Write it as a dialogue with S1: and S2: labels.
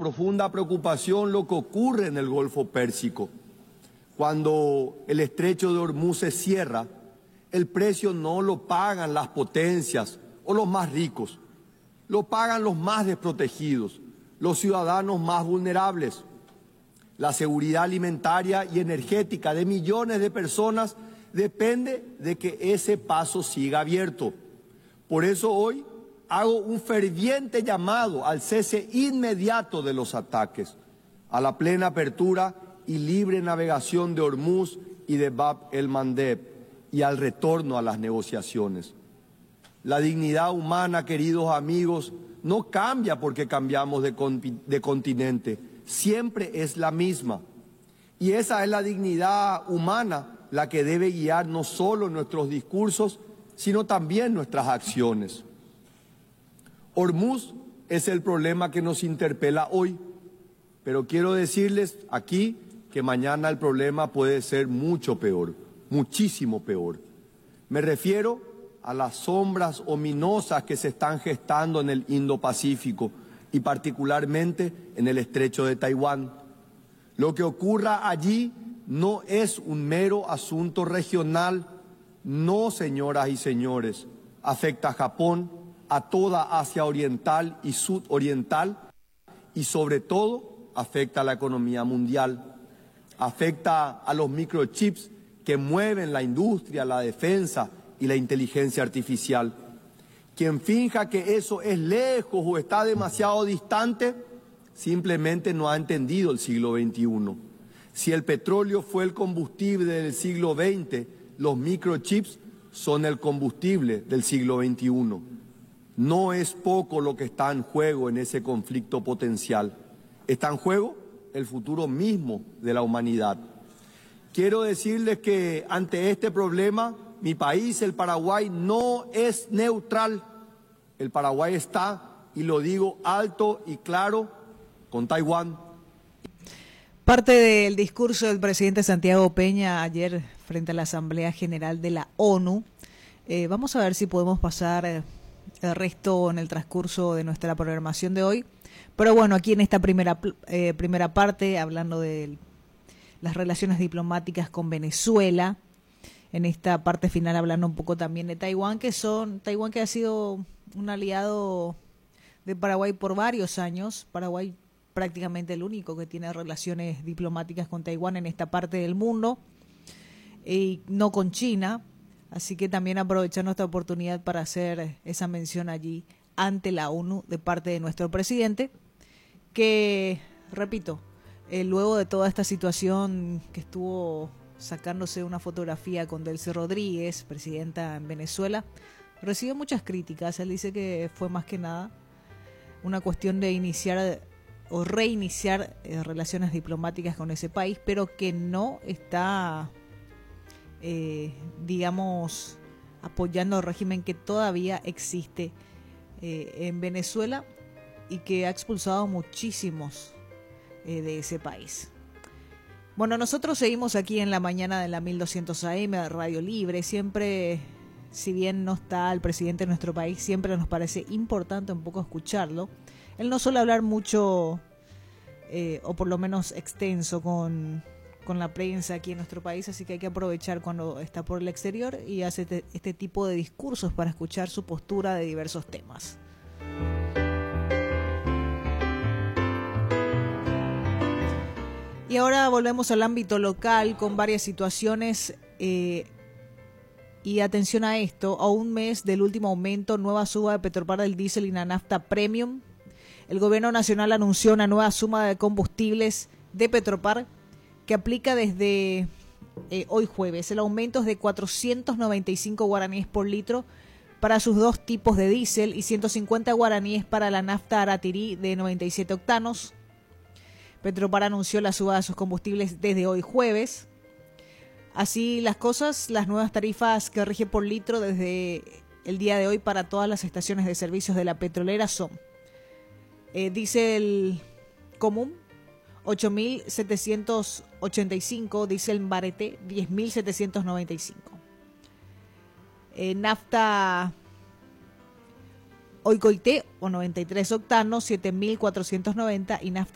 S1: profunda preocupación lo que ocurre en el Golfo Pérsico. Cuando el estrecho de Hormuz se cierra, el precio no lo pagan las potencias o los más ricos, lo pagan los más desprotegidos, los ciudadanos más vulnerables. La seguridad alimentaria y energética de millones de personas depende de que ese paso siga abierto. Por eso hoy hago un ferviente llamado al cese inmediato de los ataques, a la plena apertura y libre navegación de Hormuz y de Bab el-Mandeb y al retorno a las negociaciones. La dignidad humana, queridos amigos, no cambia porque cambiamos de continente, siempre es la misma. Y esa es la dignidad humana la que debe guiar no solo nuestros discursos, sino también nuestras acciones. Hormuz es el problema que nos interpela hoy, pero quiero decirles aquí que mañana el problema puede ser mucho peor, muchísimo peor. Me refiero a las sombras ominosas que se están gestando en el Indo-Pacífico y particularmente en el estrecho de Taiwán. Lo que ocurra allí no es un mero asunto regional, no, señoras y señores, afecta a Japón, a toda Asia Oriental y Sudoriental y sobre todo afecta a la economía mundial, afecta a los microchips que mueven la industria, la defensa y la inteligencia artificial. Quien finja que eso es lejos o está demasiado distante, simplemente no ha entendido el siglo XXI. Si el petróleo fue el combustible del siglo XX, los microchips son el combustible del siglo XXI. No es poco lo que está en juego en ese conflicto potencial. Está en juego el futuro mismo de la humanidad. Quiero decirles que ante este problema, mi país, el Paraguay, no es neutral. El Paraguay está, y lo digo alto y claro, con Taiwán.
S2: Parte del discurso del presidente Santiago Peña ayer frente a la Asamblea General de la ONU. Vamos a ver si podemos pasar el resto en el transcurso de nuestra programación de hoy. Pero bueno, aquí en esta primera parte, hablando de las relaciones diplomáticas con Venezuela, en esta parte final hablando un poco también de Taiwán, que ha sido un aliado de Paraguay por varios años. Paraguay prácticamente el único que tiene relaciones diplomáticas con Taiwán en esta parte del mundo, y no con China. Así que también aprovechando esta oportunidad para hacer esa mención allí ante la ONU de parte de nuestro presidente, que, repito, luego de toda esta situación que estuvo sacándose una fotografía con Delcy Rodríguez, presidenta en Venezuela, recibió muchas críticas. Él dice que fue más que nada una cuestión de iniciar o reiniciar relaciones diplomáticas con ese país, pero que no está, digamos, apoyando al régimen que todavía existe en Venezuela y que ha expulsado muchísimos de ese país. Bueno, nosotros seguimos aquí en la mañana de la 1200 AM, Radio Libre. Siempre, si bien no está el presidente de nuestro país, siempre nos parece importante un poco escucharlo. Él no suele hablar mucho, o por lo menos extenso, con la prensa aquí en nuestro país, así que hay que aprovechar cuando está por el exterior y hace este tipo de discursos para escuchar su postura de diversos temas. Y ahora volvemos al ámbito local con varias situaciones, y atención a esto: a un mes del último aumento, nueva suba de Petropar del diésel y la nafta premium. El gobierno nacional anunció una nueva suma de combustibles de Petropar que aplica desde hoy jueves. El aumento es de 495 guaraníes por litro para sus dos tipos de diésel y 150 guaraníes para la nafta Aratirí de 97 octanos. Petropar anunció la suba de sus combustibles desde hoy jueves. Así las cosas, las nuevas tarifas que rigen por litro desde el día de hoy para todas las estaciones de servicios de la petrolera son: diésel común 8.785, diésel Barete 10.795, nafta Oicoité o 93 octanos 7.490 y nafta